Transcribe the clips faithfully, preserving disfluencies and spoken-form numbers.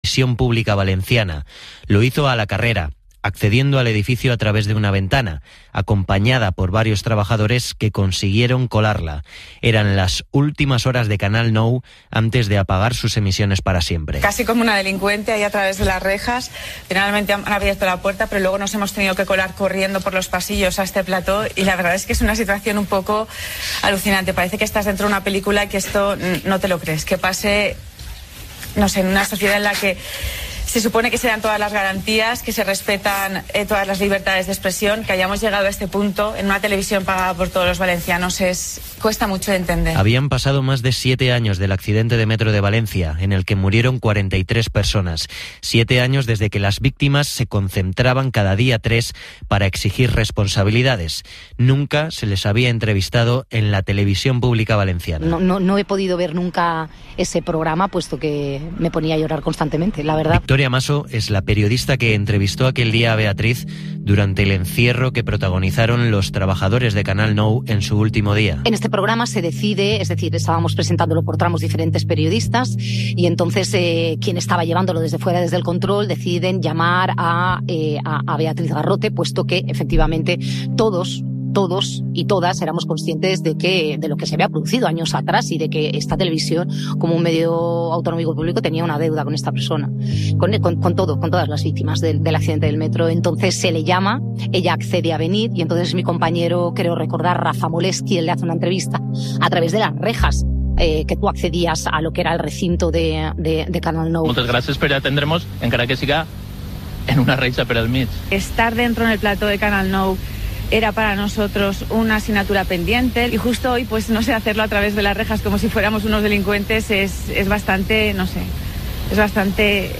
Televisión Pública Valenciana. Lo hizo a la carrera, accediendo al edificio a través de una ventana, acompañada por varios trabajadores que consiguieron colarla. Eran las últimas horas de Canal Nou antes de apagar sus emisiones para siempre. Casi como una delincuente ahí a través de las rejas. Finalmente han abierto la puerta, pero luego nos hemos tenido que colar corriendo por los pasillos a este plató, y la verdad es que es una situación un poco alucinante. Parece que estás dentro de una película y que esto no te lo crees. Que pase, no sé, en una sociedad en la que se supone que se dan todas las garantías, que se respetan eh, todas las libertades de expresión, que hayamos llegado a este punto en una televisión pagada por todos los valencianos, es cuesta mucho de entender. Habían pasado más de siete años del accidente de metro de Valencia, en el que murieron cuarenta y tres personas. Siete años desde que las víctimas se concentraban cada día tres para exigir responsabilidades. Nunca se les había entrevistado en la Televisión Pública Valenciana. No, no, no he podido ver nunca ese programa, puesto que me ponía a llorar constantemente, la verdad. Victoria Maso es la periodista que entrevistó aquel día a Beatriz durante el encierro que protagonizaron los trabajadores de Canal Nou en su último día. En este programa se decide, es decir, estábamos presentándolo por tramos diferentes periodistas, y entonces eh, quien estaba llevándolo desde fuera, desde el control, deciden llamar a, eh, a, a Beatriz Garrote, puesto que efectivamente todos todos y todas éramos conscientes de que de lo que se había producido años atrás, y de que esta televisión, como un medio autonómico público, tenía una deuda con esta persona, con, con, con todo, con todas las víctimas del, del accidente del metro. Entonces se le llama, ella accede a venir, y entonces mi compañero, creo recordar, Rafa Moleski, él le hace una entrevista a través de las rejas, eh, que tú accedías a lo que era el recinto de, de, de Canal Nou. Muchas gracias, pero ya tendremos, encara que siga en una recha per al mig. Estar dentro en el plató de Canal Nou era para nosotros una asignatura pendiente, y justo hoy, pues no sé, hacerlo a través de las rejas como si fuéramos unos delincuentes es, es bastante, no sé, es bastante,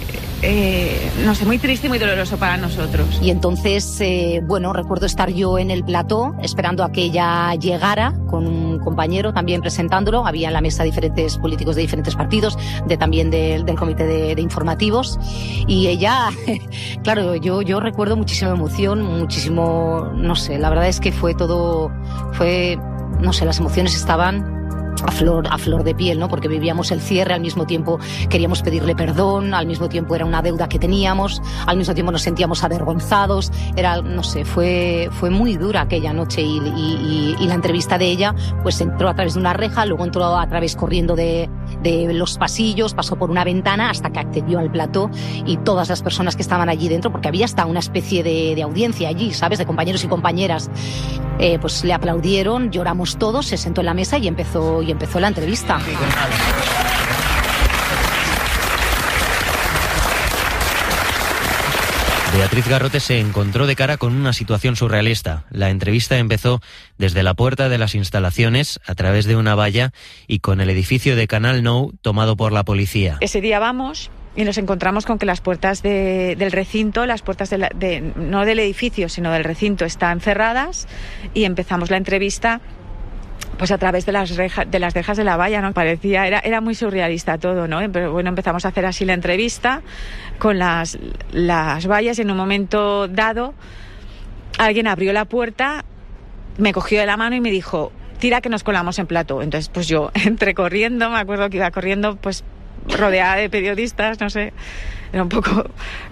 eh, no sé, muy triste y muy doloroso para nosotros. Y entonces, eh, bueno, recuerdo estar yo en el plató esperando a que ella llegara, con un compañero también presentándolo. Había en la mesa diferentes políticos de diferentes partidos, de también de, del comité de, de informativos, y ella, claro, yo, yo recuerdo muchísima emoción, muchísimo, no sé, la verdad es que fue todo, fue, no sé, las emociones estaban a flor, a flor de piel, ¿no? Porque vivíamos el cierre, al mismo tiempo queríamos pedirle perdón, al mismo tiempo era una deuda que teníamos, al mismo tiempo nos sentíamos avergonzados, era, no sé, fue, fue muy dura aquella noche, y, y, y la entrevista de ella, pues entró a través de una reja, luego entró a través corriendo de, de los pasillos, pasó por una ventana hasta que accedió al plató, y todas las personas que estaban allí dentro, porque había hasta una especie de, de audiencia allí, ¿sabes?, de compañeros y compañeras, eh, pues le aplaudieron, lloramos todos, se sentó en la mesa y empezó y empezó la entrevista. Beatriz Garrote se encontró de cara con una situación surrealista. La entrevista empezó desde la puerta de las instalaciones, a través de una valla, y con el edificio de Canal Nou tomado por la policía. Ese día vamos y nos encontramos con que las puertas de, del recinto, las puertas de la, de, no del edificio, sino del recinto, están cerradas, y empezamos la entrevista pues a través de las rejas de las rejas de la valla, ¿no? Parecía, era, era muy surrealista todo, ¿no? Pero bueno, empezamos a hacer así la entrevista con las, las vallas, y en un momento dado alguien abrió la puerta, me cogió de la mano y me dijo: tira que nos colamos en plató. Entonces pues yo entré corriendo, me acuerdo que iba corriendo pues rodeada de periodistas, no sé, era un poco,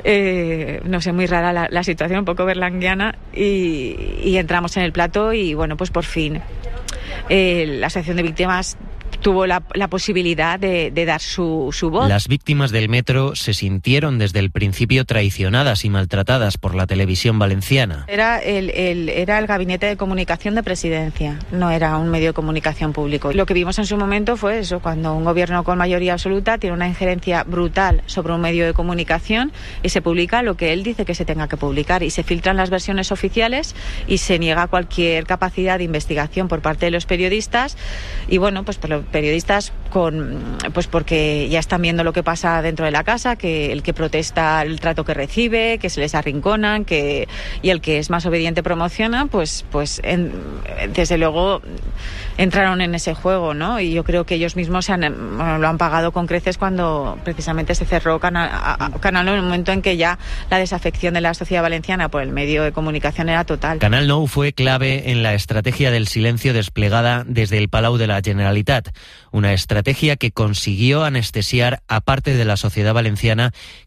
eh, no sé, muy rara la, la situación, un poco berlanguiana, y, y entramos en el plató, y bueno, pues por fin eh, la Asociación de Víctimas tuvo la, la posibilidad de, de dar su, su voz. Las víctimas del metro se sintieron desde el principio traicionadas y maltratadas por la televisión valenciana. Era el, el, era el gabinete de comunicación de Presidencia, no era un medio de comunicación público. Lo que vimos en su momento fue eso, cuando un gobierno con mayoría absoluta tiene una injerencia brutal sobre un medio de comunicación y se publica lo que él dice que se tenga que publicar, y se filtran las versiones oficiales y se niega cualquier capacidad de investigación por parte de los periodistas, y bueno, pues por lo periodistas con pues porque ya están viendo lo que pasa dentro de la casa, que el que protesta el trato que recibe, que se les arrinconan, que y el que es más obediente promociona, pues pues en, desde luego entraron en ese juego, ¿no? Y yo creo que ellos mismos se han, bueno, lo han pagado con creces cuando precisamente se cerró Canal, a, Canal Nou, en el momento en que ya la desafección de la sociedad valenciana por el medio de comunicación era total. Canal Nou fue clave en la estrategia del silencio desplegada desde el Palau de la Generalitat, una estrategia que consiguió anestesiar a parte de la sociedad valenciana